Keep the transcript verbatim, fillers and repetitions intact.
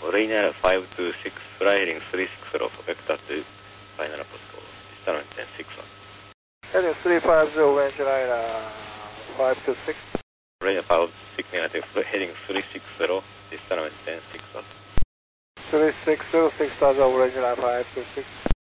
Rainer five two six, fly heading three six zero for vector to final Apostle, distal maintain six one. Heading three five zero, range line five two six. Rainer five six negative, heading three six zero, distal maintain six one. three six zero, six thousand, range line five two six.